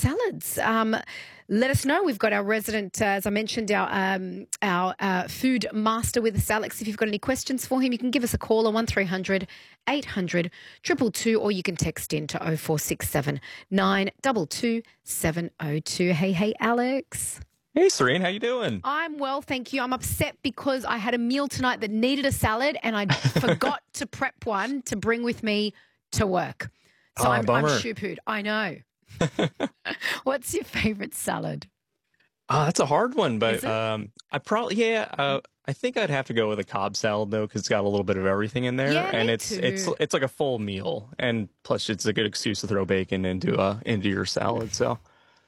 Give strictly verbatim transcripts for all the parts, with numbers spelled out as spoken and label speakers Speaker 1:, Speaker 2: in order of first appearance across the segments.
Speaker 1: salads. Um, let us know. We've got our resident, uh, as I mentioned, our um, our uh, food master with us, Alex. If you've got any questions for him, you can give us a call on one three hundred eight hundred two two two, or you can text in to oh four six seven nine two two seven oh two. Hey, hey, Alex.
Speaker 2: Hey, Serene, how you doing?
Speaker 1: I'm well, thank you. I'm upset because I had a meal tonight that needed a salad and I forgot to prep one to bring with me to work. So
Speaker 2: Oh,
Speaker 1: I'm, I'm
Speaker 2: bummer.
Speaker 1: shoo-pooed. I know. What's your favourite salad?
Speaker 2: Oh, that's a hard one,
Speaker 1: Is
Speaker 2: but
Speaker 1: it?
Speaker 2: um, I probably yeah. Uh, I think I'd have to go with a Cobb salad though, because it's got a little bit of everything in there,
Speaker 1: Yeah,
Speaker 2: and
Speaker 1: me
Speaker 2: it's it's
Speaker 1: too.
Speaker 2: it's like a full meal, and plus it's a good excuse to throw bacon into uh into your salad. So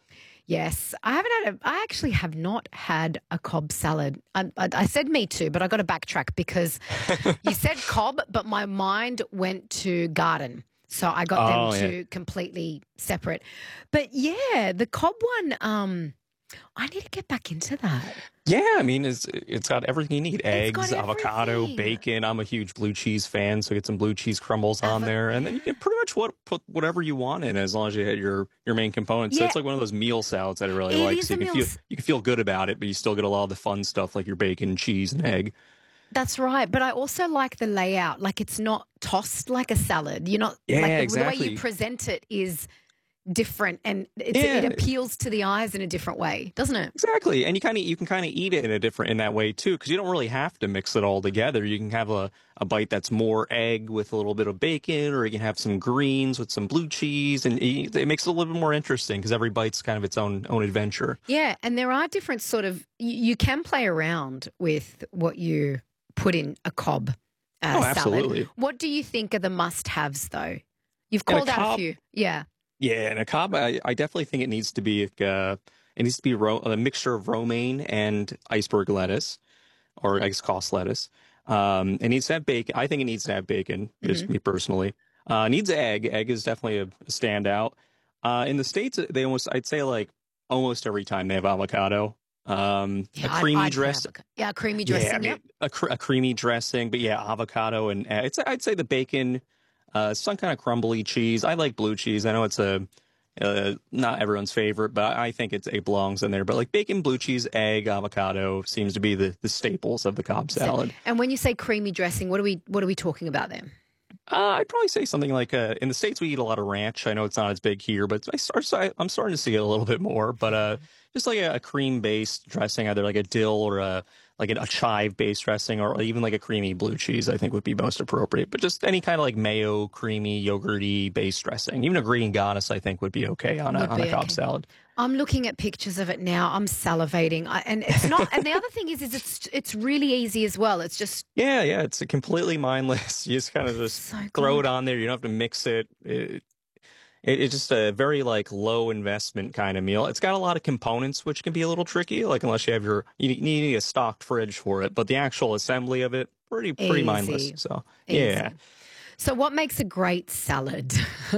Speaker 1: Yes, I haven't had a. I actually have not had a Cobb salad. I, I, I said me too, but I got to backtrack because you said Cobb, but my mind went to garden, so I got them
Speaker 2: oh yeah,
Speaker 1: two completely separate. But yeah, the Cobb one. Um, I need to get back into that.
Speaker 2: yeah. I mean, it's it's got everything you need:
Speaker 1: It's got
Speaker 2: eggs, avocado,
Speaker 1: everything.
Speaker 2: bacon. I'm a huge blue cheese fan, so get some blue cheese crumbles on
Speaker 1: Avo-
Speaker 2: there, and then you
Speaker 1: yeah.
Speaker 2: can pretty much what put whatever you want in, as long as you hit your your main components. So
Speaker 1: Yeah,
Speaker 2: it's like one of those meal salads that I really
Speaker 1: it
Speaker 2: like.
Speaker 1: is
Speaker 2: So
Speaker 1: a
Speaker 2: you can
Speaker 1: meal.
Speaker 2: feel you can feel good about it, but you still get a lot of the fun stuff like your bacon, cheese, and egg.
Speaker 1: That's right. But I also like the layout. Like it's not tossed like a salad. You're not like
Speaker 2: Yeah,
Speaker 1: the, the way you
Speaker 2: exactly.
Speaker 1: present it is different and it's it
Speaker 2: Yeah,
Speaker 1: appeals to the eyes in a different way, doesn't it?
Speaker 2: exactly. And you kind of you can kind of eat it in a different in that way too, because you don't really have to mix it all together. You can have a a bite that's more egg with a little bit of bacon, or you can have some greens with some blue cheese, and it, it makes it a little bit more interesting because every bite's kind of its own own adventure.
Speaker 1: Yeah, and there are different sort of you, you can play around with what you put in a Cobb uh,
Speaker 2: Oh,
Speaker 1: salad.
Speaker 2: absolutely.
Speaker 1: What do you think are the must-haves though? You've
Speaker 2: And a
Speaker 1: called out a
Speaker 2: Cobb,
Speaker 1: few. Yeah.
Speaker 2: yeah, and a Cobb, I, I definitely think it needs to be uh, it needs to be ro- a mixture of romaine and iceberg lettuce, or I guess cost lettuce. Um, it needs to have bacon. I think it needs to have bacon,
Speaker 1: Hmm.
Speaker 2: just me personally. Uh, it needs egg. Egg is definitely a, a standout. Uh, in the States, they almost, I'd say like almost every time they have avocado. Um, a
Speaker 1: Yeah, I'd,
Speaker 2: creamy
Speaker 1: I'd put
Speaker 2: dress.
Speaker 1: avocado. Yeah, creamy
Speaker 2: Yeah, I
Speaker 1: dressing. Yep.
Speaker 2: mean, a, cr- a creamy dressing, but yeah, avocado and uh, it's, I'd say the bacon, uh, some kind of crumbly cheese. I like blue cheese. I know it's a, uh, not everyone's favorite, but I think it's, it belongs in there. But like bacon, blue cheese, egg, avocado seems to be the, the staples of the Cobb
Speaker 1: So-
Speaker 2: salad.
Speaker 1: And when you say creamy dressing, what are we what are we talking about then?
Speaker 2: Uh, I'd probably say something like uh, in the States we eat a lot of ranch. I know it's not as big here, but I start, so I'm starting to see it a little bit more. But uh, just like a, a cream-based dressing, either like a dill or a like a, a chive-based dressing, or even like a creamy blue cheese, I think would be most appropriate. But just any kind of like mayo, creamy, yogurty based dressing, even a green goddess, I think would be okay on a
Speaker 1: Would
Speaker 2: on a
Speaker 1: be
Speaker 2: Cobb
Speaker 1: okay.
Speaker 2: salad.
Speaker 1: I'm looking at pictures of it now. I'm salivating, I, and it's not. And the other thing is, is it's it's really easy as well. It's just
Speaker 2: Yeah, yeah, it's completely mindless. You just kind of just
Speaker 1: so
Speaker 2: throw it
Speaker 1: good.
Speaker 2: on there. You don't have to mix it. It, It, it's just a very like low investment kind of meal. It's got a lot of components, which can be a little tricky. Like unless you have your you need, you need a stocked fridge for it, but the actual assembly of it pretty pretty mindless.
Speaker 1: Easy,
Speaker 2: So yeah.
Speaker 1: easy. So, what makes a great salad,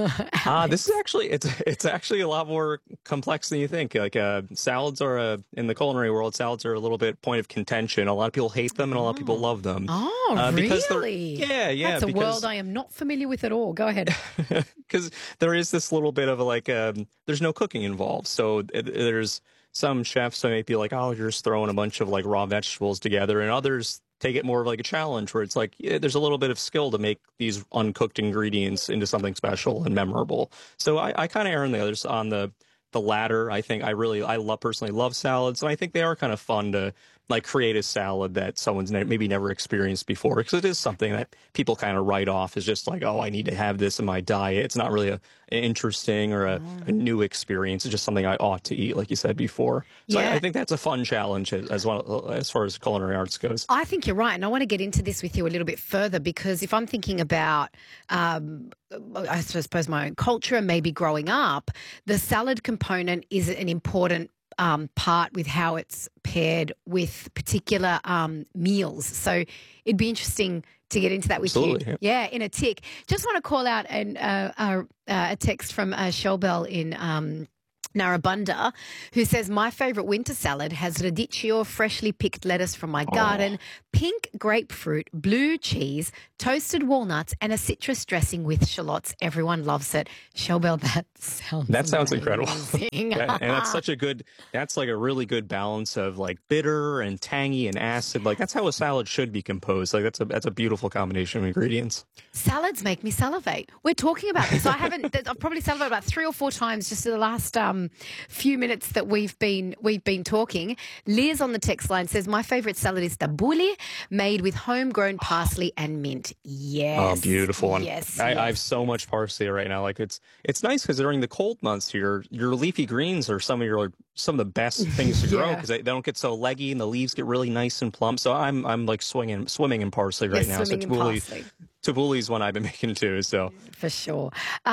Speaker 2: Ah, this is
Speaker 1: Alex?
Speaker 2: actually it's it's actually a lot more complex than you think. Like uh, salads are a in the culinary world, salads are a little bit point of contention. A lot of people hate them, and a lot of people
Speaker 1: Oh,
Speaker 2: love them
Speaker 1: oh,
Speaker 2: uh, because they're
Speaker 1: really?
Speaker 2: yeah yeah
Speaker 1: That's a world
Speaker 2: because
Speaker 1: I am not familiar with at all. Go ahead.
Speaker 2: because there is this little bit of a, like um, there's no cooking involved, so it, there's some chefs that may be like, oh, you're just throwing a bunch of like raw vegetables together, and others take it more of like a challenge where it's like yeah, there's a little bit of skill to make these uncooked ingredients into something special and memorable. So I, I kind of err on the others on the the latter. I think I really I love personally love salads, and I think they are kind of fun to like create a salad that someone's ne- maybe never experienced before, because it is something that people kind of write off as just like, oh, I need to have this in my diet. It's not really a, an interesting or a, a
Speaker 1: Oh.
Speaker 2: new experience. It's just something I ought to eat, like you said before. So I, I
Speaker 1: Yeah,
Speaker 2: think that's a fun challenge as, as well as far as culinary arts goes.
Speaker 1: I think you're right. And I want to get into this with you a little bit further because if I'm thinking about, um, I suppose, my own culture and maybe growing up, the salad component is an important um, part with how it's paired with particular um, meals. So it'd be interesting to get into that with you.
Speaker 2: Absolutely. Yeah.
Speaker 1: Yeah, in a tick. Just want to call out an, uh, uh, uh, a text from uh, Shell Bell in um, Narabunda, who says, my favourite winter salad has radicchio, freshly picked lettuce from my garden,
Speaker 2: Oh,
Speaker 1: pink grapefruit, blue cheese, toasted walnuts, and a citrus dressing with shallots. Everyone loves it. Shellbell, that sounds
Speaker 2: that sounds incredible.
Speaker 1: amazing.
Speaker 2: That- and that's such a good, that's like a really good balance of like bitter and tangy and acid. Like that's how a salad should be composed. Like that's a that's a beautiful combination of ingredients.
Speaker 1: Salads make me salivate. We're talking about this. I haven't. I've probably salivated about three or four times just in the last um, few minutes that we've been we've been talking. Liz on the text line says my favourite salad is tabbouleh, made with homegrown parsley and mint. Yes.
Speaker 2: Oh, beautiful one.
Speaker 1: Yes.
Speaker 2: I,
Speaker 1: yes.
Speaker 2: I have so much parsley right now. Like it's it's nice because during the cold months here, your leafy greens are some of your some of the best things to grow
Speaker 1: Yeah.
Speaker 2: because they, they don't get so leggy and the leaves get really nice and plump. So I'm I'm like swinging swimming in parsley right
Speaker 1: Yes,
Speaker 2: now.
Speaker 1: swimming
Speaker 2: so
Speaker 1: in
Speaker 2: tabbouleh
Speaker 1: parsley.
Speaker 2: tabbouleh is one I've been making too. So
Speaker 1: For sure.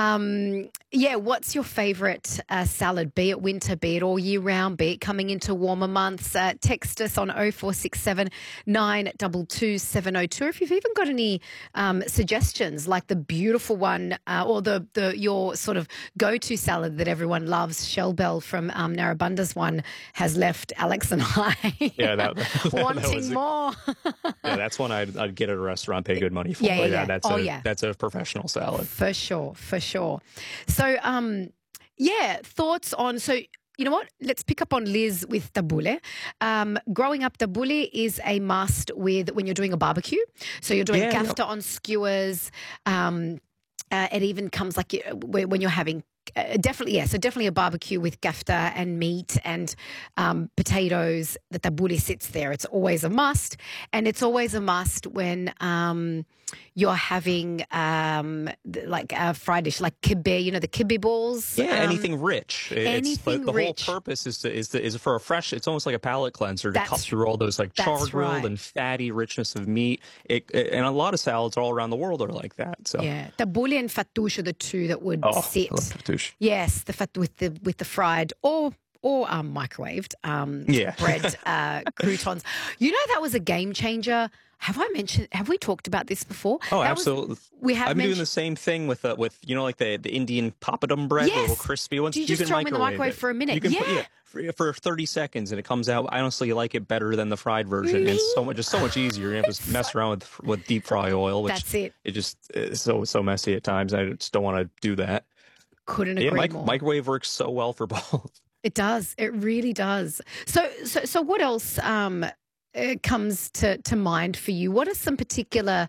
Speaker 1: Um, yeah, what's your favourite uh, salad, be it winter, be it all year round, be it coming into warmer months? Uh, text us on oh four six seven, nine two two, seven oh two. If you've even got any um, suggestions, like the beautiful one uh, or the, the your sort of go-to salad that everyone loves, Shellbell from um, Narabunda's one has left Alex and I
Speaker 2: yeah, that, that,
Speaker 1: wanting
Speaker 2: that was a,
Speaker 1: more.
Speaker 2: yeah, that's one I'd, I'd get at a restaurant, pay good money for.
Speaker 1: Yeah, yeah,
Speaker 2: But
Speaker 1: yeah.
Speaker 2: that's
Speaker 1: Oh,
Speaker 2: a
Speaker 1: yeah.
Speaker 2: that's a professional salad.
Speaker 1: For sure, for sure. So, um, yeah, thoughts on, so you know what? Let's pick up on Liz with tabbouleh. Um, growing up, tabbouleh is a must with when you're doing a barbecue. So you're doing
Speaker 2: Yeah, yeah.
Speaker 1: kafta on skewers. Um, uh, it even comes like uh, when when you're having uh, definitely, yeah. So definitely a barbecue with kafta and meat and um, potatoes. The tabbouleh sits there. It's always a must, and it's always a must when um, you're having um, th- like a fried dish, like kibbeh. You know the kibbeh balls.
Speaker 2: Yeah,
Speaker 1: um,
Speaker 2: anything rich. It's,
Speaker 1: anything
Speaker 2: the, the
Speaker 1: rich.
Speaker 2: whole purpose is to, is to, is for a fresh. It's almost like a palate cleanser to cut
Speaker 1: That's-
Speaker 2: through all those like
Speaker 1: that's
Speaker 2: char grilled
Speaker 1: right.
Speaker 2: and fatty richness of meat. It, it- and a lot of salads all around the world are like that. So
Speaker 1: Yeah, tabbouleh and fattoush are the two that would
Speaker 2: oh,
Speaker 1: sit.
Speaker 2: I love fattoush.
Speaker 1: Yes, the fat with the with the fried or or um, microwaved um,
Speaker 2: Yeah.
Speaker 1: bread uh, croutons. You know that was a game changer. Have I mentioned? Have we talked about this before?
Speaker 2: Oh,
Speaker 1: That was-
Speaker 2: absolutely.
Speaker 1: we have
Speaker 2: I've been doing
Speaker 1: mentioned.
Speaker 2: the same thing with uh, with you know like the, the Indian papadum bread, the
Speaker 1: Yes.
Speaker 2: little crispy ones.
Speaker 1: Do you just
Speaker 2: can
Speaker 1: throw 'em in the
Speaker 2: microwave
Speaker 1: microwave
Speaker 2: it.
Speaker 1: for a minute?
Speaker 2: You can put,
Speaker 1: Yeah.
Speaker 2: yeah for, for thirty seconds, and it comes out. I honestly like it better than the fried version. And it's so much, just so much easier. You don't have to mess around with with deep fry oil, which
Speaker 1: That's it.
Speaker 2: it just is so so messy at times. I just don't want to do that.
Speaker 1: Couldn't
Speaker 2: Yeah,
Speaker 1: agree
Speaker 2: mic-
Speaker 1: more.
Speaker 2: microwave works so well for both.
Speaker 1: It does. It really does. So, so, so, what else um, uh, comes to to mind for you? What are some particular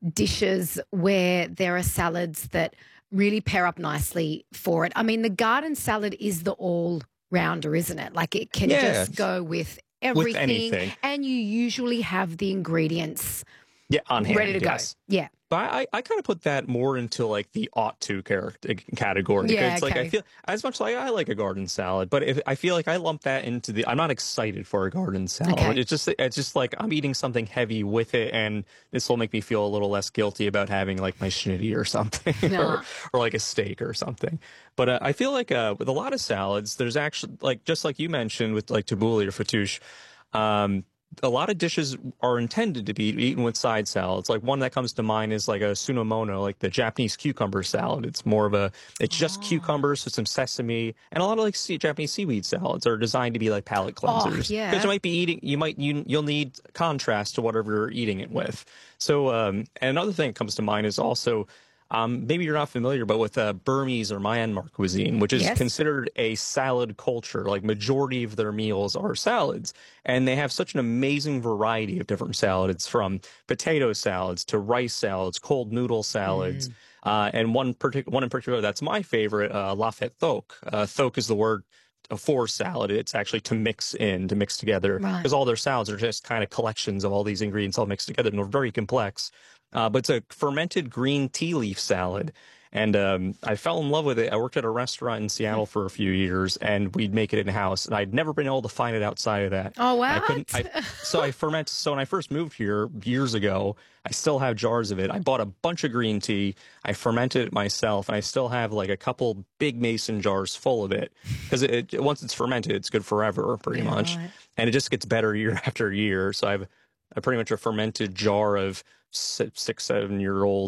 Speaker 1: dishes where there are salads that really pair up nicely for it? I mean, the garden salad is the all rounder, isn't it? Like it can
Speaker 2: Yeah.
Speaker 1: just go with everything,
Speaker 2: anything.
Speaker 1: and you usually have the ingredients
Speaker 2: Yeah, on hand.
Speaker 1: ready to
Speaker 2: yes.
Speaker 1: go. Yeah.
Speaker 2: But I, I kind of put that more into like the ought to character category.
Speaker 1: Yeah,
Speaker 2: It's like
Speaker 1: okay.
Speaker 2: I feel as much like I like a garden salad, but if I feel like I lump that into the, I'm not excited for a garden salad.
Speaker 1: Okay.
Speaker 2: It's just it's just like I'm eating something heavy with it, and this will make me feel a little less guilty about having like my schnitty or something,
Speaker 1: No.
Speaker 2: or or like a steak or something. But uh, I feel like uh, with a lot of salads, there's actually like just like you mentioned with like tabbouleh or fattoush. Um, a lot of dishes are intended to be eaten with side salads. Like one that comes to mind is like a sunomono, like the Japanese cucumber salad. It's more of a, it's just cucumbers with some sesame, and a lot of like sea, Japanese seaweed salads are designed to be like palate cleansers.
Speaker 1: yeah.
Speaker 2: Because you might be eating, you might you you'll need contrast to whatever you're eating it with. So, um, and another thing that comes to mind is also. Um, maybe you're not familiar, but with uh, Burmese or Myanmar cuisine, which is
Speaker 1: Yes.
Speaker 2: considered a salad culture, like majority of their meals are salads. And they have such an amazing variety of different salads, from potato salads to rice salads, cold noodle salads.
Speaker 1: Mm.
Speaker 2: Uh, and one, partic- one in particular that's my favorite, uh, lafet thok. Uh, thok is the word for salad. It's actually to mix in, to mix together.
Speaker 1: Right.
Speaker 2: Because all their salads are just kind of collections of all these ingredients all mixed together, and they're very complex. Uh, but it's a fermented green tea leaf salad. And um, I fell in love with it. I worked at a restaurant in Seattle for a few years, and we'd make it in-house. And I'd never been able to find it outside of that.
Speaker 1: Oh,
Speaker 2: I
Speaker 1: wow.
Speaker 2: couldn't. I, so I ferment. So when I first moved here years ago, I still have jars of it. I bought a bunch of green tea. I fermented it myself, and I still have like a couple big mason jars full of it because it, it once it's fermented, it's good forever, pretty
Speaker 1: Yeah,
Speaker 2: much,
Speaker 1: right.
Speaker 2: and it just gets better year after year. So I've, I pretty much a fermented jar of six, six seven year old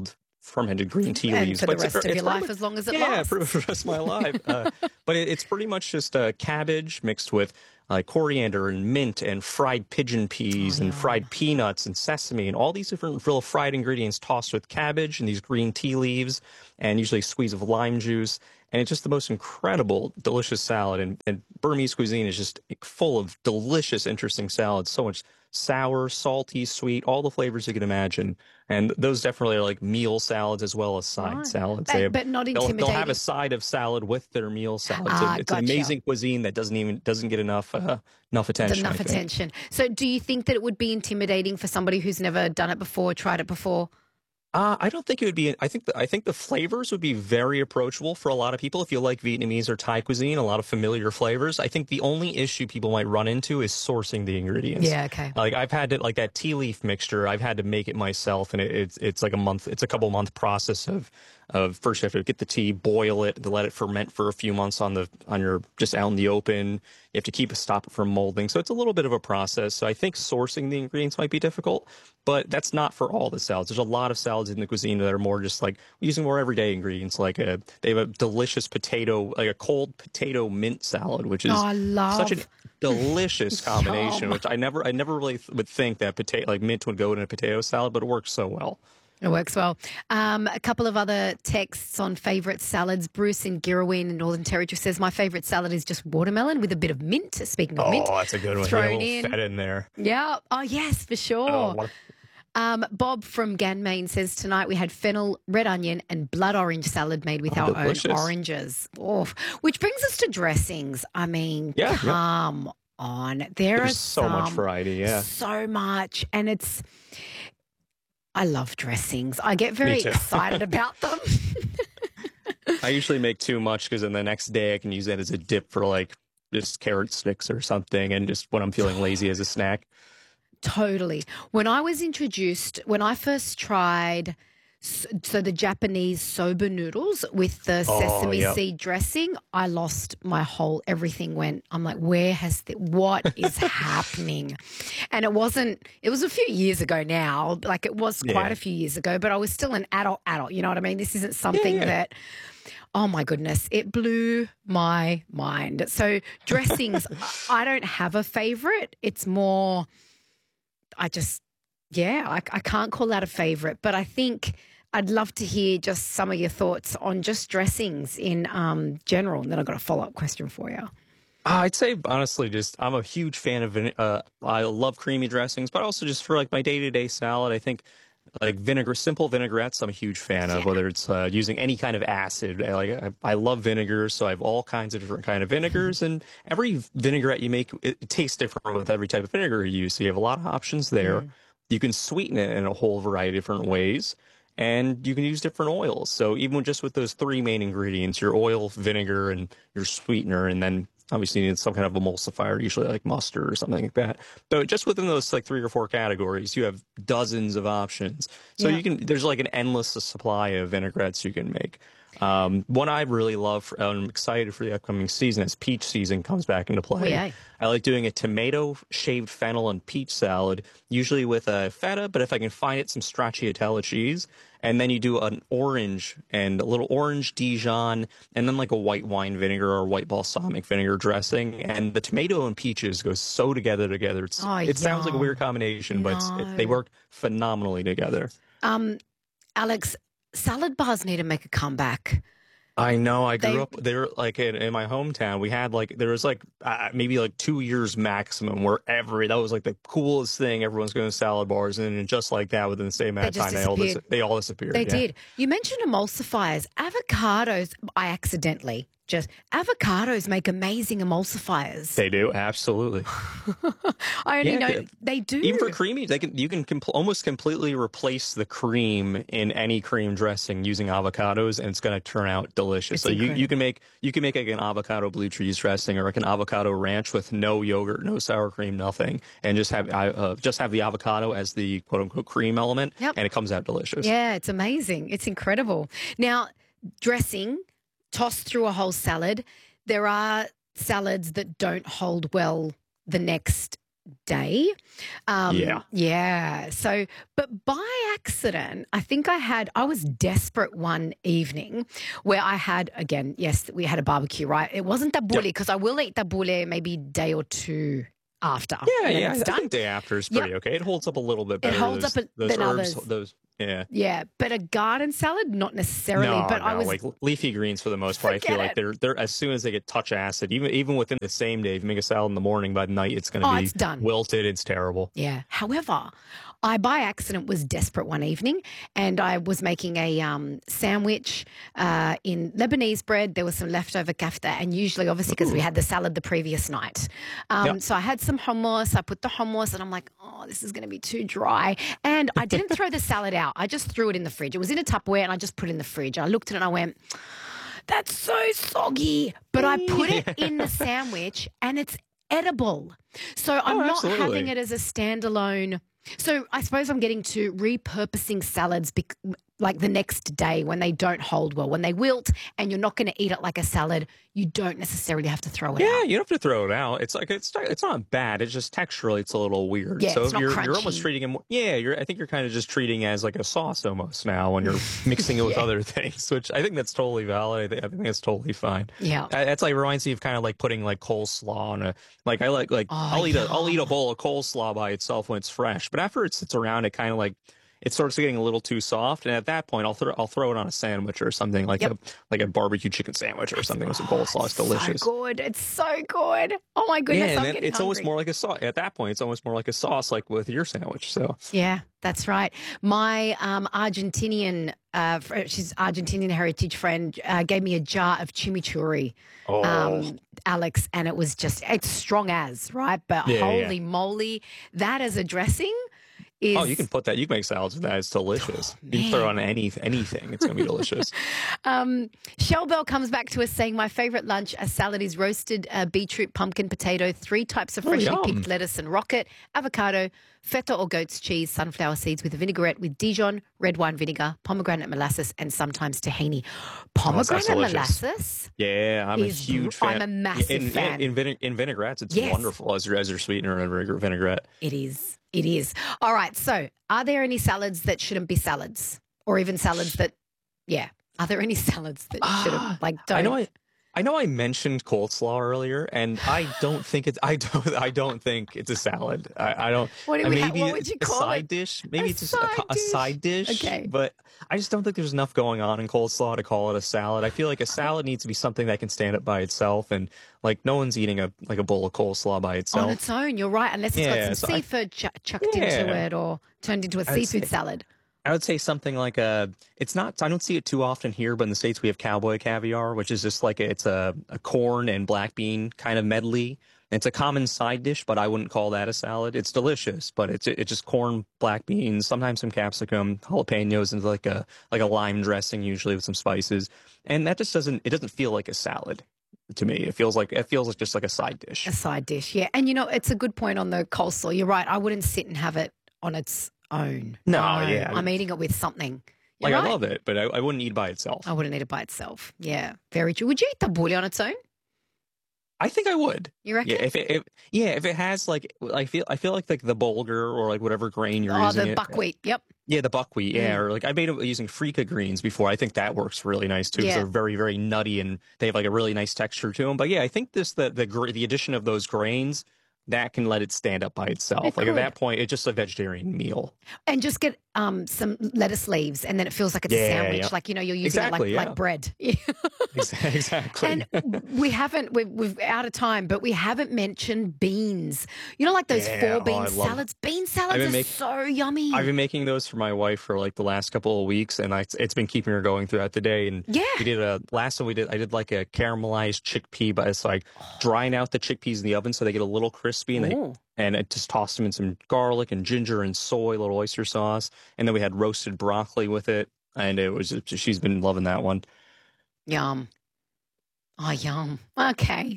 Speaker 2: fermented green tea
Speaker 1: And
Speaker 2: leaves.
Speaker 1: for the
Speaker 2: But it's,
Speaker 1: rest of
Speaker 2: it's
Speaker 1: your
Speaker 2: pretty
Speaker 1: life,
Speaker 2: much-
Speaker 1: as long as it
Speaker 2: yeah,
Speaker 1: lasts.
Speaker 2: for for the rest of my life. Uh, but it, it's pretty much just uh, cabbage mixed with uh, coriander and mint and fried pigeon peas
Speaker 1: Oh,
Speaker 2: and
Speaker 1: yum.
Speaker 2: fried peanuts and sesame and all these different little fried ingredients tossed with cabbage and these green tea leaves and usually a squeeze of lime juice. And it's just the most incredible, delicious salad. And, and Burmese cuisine is just full of delicious, interesting salads. So much sour, salty, sweet, all the flavors you can imagine. And those definitely are like meal salads as well as side
Speaker 1: Right.
Speaker 2: salads.
Speaker 1: But-
Speaker 2: They have,
Speaker 1: but not
Speaker 2: they'll, they'll have a
Speaker 1: intimidating.
Speaker 2: side of salad with their meal salad. It's,
Speaker 1: Ah,
Speaker 2: a- it's
Speaker 1: gotcha.
Speaker 2: an amazing cuisine that doesn't even doesn't get enough uh, enough attention.
Speaker 1: Enough
Speaker 2: I think.
Speaker 1: attention. So, do you think that it would be intimidating for somebody who's never done it before, tried it before?
Speaker 2: Uh, I don't think it would be. I think the, I think the flavors would be very approachable for a lot of people. If you like Vietnamese or Thai cuisine, a lot of familiar flavors. I think the only issue people might run into is sourcing the ingredients.
Speaker 1: Yeah, okay.
Speaker 2: Like I've had to like that tea leaf mixture. I've had to make it myself, and it, it's it's like a month. It's a couple month process of of first you have to get the tea, boil it, to let it ferment for a few months on the on your just out in the open. You have to keep it stop it from molding. So it's a little bit of a process. So I think sourcing the ingredients might be difficult, but that's not for all the salads. There's a lot of salads in the cuisine that are more just like using more everyday ingredients. Like a, they have a delicious potato, like a cold potato mint salad, which is
Speaker 1: Oh, I love
Speaker 2: such a delicious combination.
Speaker 1: Yum.
Speaker 2: Which I never, I never really th- would think that potato, like mint, would go in a potato salad, but it works so well.
Speaker 1: It works well. Um, a couple of other texts on favourite salads. Bruce in Girraween in Northern Territory says, my favourite salad is just watermelon with a bit of mint. Speaking of mint,
Speaker 2: Oh, that's a good one.
Speaker 1: thrown
Speaker 2: Yeah, a little
Speaker 1: in.
Speaker 2: fat in there.
Speaker 1: Yeah. Oh, yes, for sure.
Speaker 2: Oh, what
Speaker 1: Um, Bob from Ganmain says tonight we had fennel, red onion, and blood orange salad made with
Speaker 2: Oh,
Speaker 1: our
Speaker 2: delicious.
Speaker 1: own oranges. Oh, which brings us to dressings. I mean,
Speaker 2: Yeah, yeah.
Speaker 1: come on. There
Speaker 2: There's
Speaker 1: are
Speaker 2: so much
Speaker 1: some-
Speaker 2: variety. Yeah.
Speaker 1: So much. And it's, I love dressings. I get very
Speaker 2: too.
Speaker 1: excited about them.
Speaker 2: I usually make too much because then the next day I can use that as a dip for like just carrot sticks or something, and just when I'm feeling lazy as a snack.
Speaker 1: Totally. When I was introduced, when I first tried, s- so the Japanese soba noodles with the
Speaker 2: Oh,
Speaker 1: sesame
Speaker 2: yep.
Speaker 1: seed dressing, I lost my whole, everything went, I'm like, where has the, what is happening? And it wasn't, it was a few years ago now, like it was quite
Speaker 2: Yeah.
Speaker 1: a few years ago, but I was still an adult adult, you know what I mean? This isn't something
Speaker 2: yeah.
Speaker 1: that, oh my goodness, it blew my mind. So dressings, I don't have a favorite. It's more, I just, yeah, I, I can't call that a favorite, but I think I'd love to hear just some of your thoughts on just dressings in um, general. And then I've got a follow up question for you.
Speaker 2: Uh, I'd say honestly, just I'm a huge fan of. vine- Uh, I love creamy dressings, but also just for like my day to day salad, I think like vinegar, simple vinaigrettes. I'm a huge fan of.
Speaker 1: Yeah.
Speaker 2: Whether it's uh, using any kind of acid, I, like I, I love vinegars, so I have all kinds of different kind of vinegars, and every vinaigrette you make, it, it tastes different with every type of vinegar you use. So you have a lot of options there. You can sweeten it in a whole variety of different ways. And you can use different oils. So even just with those three main ingredients, your oil, vinegar, and your sweetener, and then obviously you need some kind of emulsifier, usually like mustard or something like that. But just within those like three or four categories, you have dozens of options. So
Speaker 1: Yeah.
Speaker 2: you can there's like an endless supply of vinaigrettes you can make. Um, one I really love, and I'm excited for the upcoming season as peach season comes back into play.
Speaker 1: Oh, yeah.
Speaker 2: I like doing a tomato shaved fennel and peach salad, usually with a feta, but if I can find it, some stracciatella cheese. And then you do an orange and a little orange Dijon, and then like a white wine vinegar or white balsamic vinegar dressing. And the tomato and peaches go so together together. It's,
Speaker 1: Oh,
Speaker 2: it sounds like a
Speaker 1: yum.
Speaker 2: weird combination, but it's, it, they
Speaker 1: No.
Speaker 2: work phenomenally together.
Speaker 1: Um, Alex, salad bars need to make a comeback.
Speaker 2: I know. I grew
Speaker 1: They-
Speaker 2: up there, like in, in my hometown. We had like there was like uh, maybe like two years maximum where every that was like the coolest thing. Everyone's going to salad bars, and then just like that, within the same amount of
Speaker 1: They just
Speaker 2: time, they all dis-
Speaker 1: disappeared.
Speaker 2: they all disappeared.
Speaker 1: They
Speaker 2: yeah.
Speaker 1: did. You mentioned emulsifiers. Avocados, I accidentally just, avocados make amazing emulsifiers.
Speaker 2: They do absolutely.
Speaker 1: I only
Speaker 2: Yeah,
Speaker 1: know
Speaker 2: yeah.
Speaker 1: they do.
Speaker 2: Even for creamy, they can you can compl- almost completely replace the cream in any cream dressing using avocados, and it's going to turn out delicious.
Speaker 1: It's
Speaker 2: so you, you
Speaker 1: incredible.
Speaker 2: can make you can make like an avocado blue cheese dressing or like an avocado ranch with no yogurt, no sour cream, nothing, and just have uh, just have the avocado as the quote unquote cream element,
Speaker 1: Yep.
Speaker 2: and it comes out delicious.
Speaker 1: Yeah, it's amazing. It's incredible. Now, dressing, tossed through a whole salad. There are salads that don't hold well the next day. Um,
Speaker 2: Yeah.
Speaker 1: yeah. So, but by accident, I think I had, I was desperate one evening where I had, again, yes, we had a barbecue, right? It wasn't tabbouleh
Speaker 2: Yep.
Speaker 1: because I will eat tabbouleh maybe day or two after,
Speaker 2: Yeah,
Speaker 1: and then
Speaker 2: yeah.
Speaker 1: it's
Speaker 2: I
Speaker 1: done.
Speaker 2: think day after is
Speaker 1: Yep.
Speaker 2: pretty okay. It holds up a little bit
Speaker 1: It
Speaker 2: better.
Speaker 1: holds up
Speaker 2: Those
Speaker 1: a-
Speaker 2: those
Speaker 1: than
Speaker 2: herbs,
Speaker 1: others.
Speaker 2: those yeah.
Speaker 1: Yeah. But a garden salad, not necessarily.
Speaker 2: No,
Speaker 1: But I
Speaker 2: no,
Speaker 1: was,
Speaker 2: like leafy greens for the most part. I feel
Speaker 1: forget
Speaker 2: like
Speaker 1: it.
Speaker 2: they're they're as soon as they get touch acid, even even within the same day, if you make a salad in the morning, by night it's going to
Speaker 1: Oh,
Speaker 2: be
Speaker 1: it's done.
Speaker 2: wilted. It's terrible.
Speaker 1: Yeah. However, I by accident was desperate one evening, and I was making a um, sandwich uh, in Lebanese bread. There was some leftover kafta, and usually, obviously, because we had the salad the previous night. Um,
Speaker 2: Yep.
Speaker 1: So I had some hummus. I put the hummus, and I'm like, oh, this is going to be too dry. And I didn't throw the salad out. I just threw it in the fridge. It was in a Tupperware, and I just put it in the fridge. I looked at it, and I went, that's so soggy. But I put it in the sandwich, and it's edible. So I'm
Speaker 2: Oh,
Speaker 1: not having
Speaker 2: absolutely.
Speaker 1: it as a standalone. So I suppose I'm getting to repurposing salads bec- like the next day when they don't hold well, when they wilt and you're not going to eat it like a salad. You don't necessarily have to throw it
Speaker 2: Yeah,
Speaker 1: out.
Speaker 2: you don't have to throw it out. It's like it's not, it's not bad. It's just texturally, it's a little weird.
Speaker 1: Yeah,
Speaker 2: so
Speaker 1: it's not
Speaker 2: you're you're almost
Speaker 1: crunchy.
Speaker 2: treating it. More, yeah, you're. I think you're kind of just treating it as like a sauce almost now when you're mixing it with
Speaker 1: Yeah.
Speaker 2: other things, which I think that's totally valid. I think, I think that's totally fine.
Speaker 1: Yeah.
Speaker 2: Uh, That's like reminds me of kind of like putting like coleslaw on a like I like like
Speaker 1: Oh,
Speaker 2: I'll eat a I'll eat a
Speaker 1: yum.
Speaker 2: bowl of coleslaw by itself when it's fresh, but after it sits around, it kind of like it starts getting a little too soft, and at that point, I'll throw I'll throw it on a sandwich or something like
Speaker 1: Yep.
Speaker 2: a like a barbecue chicken sandwich or something with some
Speaker 1: Oh,
Speaker 2: coleslaw. It's
Speaker 1: it's so
Speaker 2: delicious.
Speaker 1: good. It's so good. Oh my goodness,
Speaker 2: Yeah, and
Speaker 1: I'm
Speaker 2: then
Speaker 1: getting
Speaker 2: it's almost
Speaker 1: hungry.
Speaker 2: more like a sauce. At that point, it's almost more like a sauce, like with your sandwich. So,
Speaker 1: Yeah, that's right. My um, Argentinian, uh, fr- she's Argentinian heritage friend, uh, gave me a jar of chimichurri,
Speaker 2: oh,
Speaker 1: um, Alex, and it was just, it's strong as, right? But
Speaker 2: yeah, yeah.
Speaker 1: holy moly, that as a dressing is.
Speaker 2: Oh, you can put that. You can make salads with that. It's delicious. You can throw on
Speaker 1: man.
Speaker 2: any anything. It's gonna be delicious.
Speaker 1: Um, Shell Bell comes back to us saying, my favorite lunch, a salad is roasted uh, beetroot, pumpkin, potato, three types of
Speaker 2: Oh,
Speaker 1: freshly
Speaker 2: yum.
Speaker 1: picked lettuce and rocket, avocado, feta or goat's cheese, sunflower seeds with a vinaigrette with Dijon, red wine vinegar, pomegranate molasses, and sometimes tahini.
Speaker 2: Oh, that sounds
Speaker 1: Pomegranate
Speaker 2: delicious.
Speaker 1: molasses
Speaker 2: Yeah, I'm a
Speaker 1: is,
Speaker 2: huge
Speaker 1: I'm
Speaker 2: fan.
Speaker 1: a
Speaker 2: Yeah,
Speaker 1: massive
Speaker 2: in,
Speaker 1: fan.
Speaker 2: in, in, vine- in vinaigrettes, it's
Speaker 1: Yes.
Speaker 2: wonderful as your as your sweetener and vinegar- vinaigrette.
Speaker 1: It is. It is. All right. So, are there any salads that shouldn't be salads, or even salads that, yeah? Are there any salads that
Speaker 2: Ah,
Speaker 1: shouldn't like? Don't.
Speaker 2: I know I I know I mentioned coleslaw earlier, and I don't think it's I don't I don't think it's a salad. I, I don't.
Speaker 1: What do
Speaker 2: uh,
Speaker 1: we ha-
Speaker 2: maybe
Speaker 1: what would you
Speaker 2: a
Speaker 1: call
Speaker 2: side
Speaker 1: it?
Speaker 2: dish. Maybe
Speaker 1: A
Speaker 2: it's just a,
Speaker 1: side
Speaker 2: co- a
Speaker 1: dish.
Speaker 2: side dish.
Speaker 1: Okay.
Speaker 2: But I just don't think there's enough going on in coleslaw to call it a salad. I feel like a salad needs to be something that can stand up by itself, and like no one's eating a like a bowl of coleslaw by
Speaker 1: On
Speaker 2: itself.
Speaker 1: its own, you're right. Unless it's
Speaker 2: Yeah,
Speaker 1: got
Speaker 2: so
Speaker 1: some
Speaker 2: I-
Speaker 1: seafood ch- chucked into
Speaker 2: Yeah.
Speaker 1: it or turned into a
Speaker 2: I would
Speaker 1: seafood
Speaker 2: say-
Speaker 1: salad.
Speaker 2: I would say something like a. It's not. I don't see it too often here, but in the States we have cowboy caviar, which is just like a, it's a, a corn and black bean kind of medley. It's a common side dish, but I wouldn't call that a salad. It's delicious, but it's it's just corn, black beans, sometimes some capsicum, jalapenos, and like a like a lime dressing, usually with some spices, and that just doesn't. It doesn't feel like a salad to me. It feels like it feels like just like a side dish.
Speaker 1: A side dish, yeah. And you know, it's a good point on the coleslaw. You're right. I wouldn't sit and have it on its own.
Speaker 2: No, yeah.
Speaker 1: I'm eating it with something. You're
Speaker 2: Like
Speaker 1: right.
Speaker 2: I love it, but I, I wouldn't eat by itself.
Speaker 1: I wouldn't eat it by itself. Yeah, very true. Would you eat tabbouleh on its own?
Speaker 2: I think I would.
Speaker 1: You reckon?
Speaker 2: Yeah, if it, if yeah, if it has like I feel I feel like like the bulgur or like whatever grain you're
Speaker 1: Oh,
Speaker 2: using.
Speaker 1: the
Speaker 2: it-
Speaker 1: buckwheat. Yep.
Speaker 2: Yeah, the buckwheat. Yeah,
Speaker 1: Mm.
Speaker 2: or like I made it using freekeh greens before. I think that works really nice too. 'Cause
Speaker 1: Yeah.
Speaker 2: they're very very nutty and they have like a really nice texture to them. But yeah, I think this the the gra- the addition of those grains that can let it stand up by itself.
Speaker 1: It
Speaker 2: like at
Speaker 1: could.
Speaker 2: that point, it's just a vegetarian meal.
Speaker 1: And just get um some lettuce leaves, and then it feels like it's a
Speaker 2: Yeah,
Speaker 1: sandwich.
Speaker 2: yeah.
Speaker 1: Like you know, you're using
Speaker 2: Exactly,
Speaker 1: it like
Speaker 2: yeah.
Speaker 1: like bread.
Speaker 2: Ex- Exactly.
Speaker 1: And we haven't, we've, we've out of time, but we haven't mentioned beans. You know, like those
Speaker 2: Yeah,
Speaker 1: four
Speaker 2: oh,
Speaker 1: bean
Speaker 2: I love-
Speaker 1: salads? Bean salads
Speaker 2: been
Speaker 1: are
Speaker 2: make-
Speaker 1: so yummy.
Speaker 2: I've been making those for my wife for like the last couple of weeks, and I, it's been keeping her going throughout the day. And
Speaker 1: Yeah.
Speaker 2: we did a last one we did. I did like a caramelized chickpea, but it's like drying out the chickpeas in the oven so they get a little crispy, and they
Speaker 1: Ooh.
Speaker 2: and I just tossed them in some garlic and ginger and soy, little oyster sauce, and then we had roasted broccoli with it, and it was she's been loving that one.
Speaker 1: Yum. Oh, yum. Okay.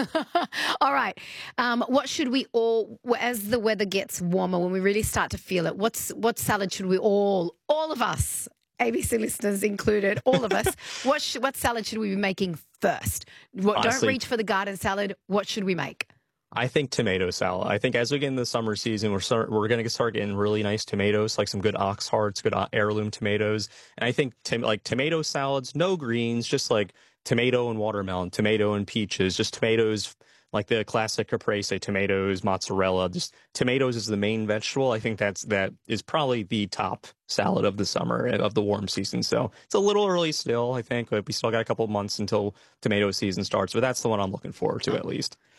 Speaker 1: All right. Um, what should we all, as the weather gets warmer, when we really start to feel it, what's what salad should we all, all of us, A B C listeners included, all of us, what sh- what salad should we be making first? What, don't
Speaker 2: Honestly-
Speaker 1: reach for the garden salad. What should we make?
Speaker 2: I think tomato salad. I think as we get in the summer season, we're start, we're going to start getting really nice tomatoes, like some good ox hearts, good uh, heirloom tomatoes. And I think tom- like tomato salads, no greens, just like tomato and watermelon, tomato and peaches, just tomatoes, like the classic caprese tomatoes, mozzarella. Just tomatoes is the main vegetable. I think that's that is probably the top salad of the summer of the warm season. So it's a little early still, I think, but we still got a couple of months until tomato season starts. But that's the one I'm looking forward to at least.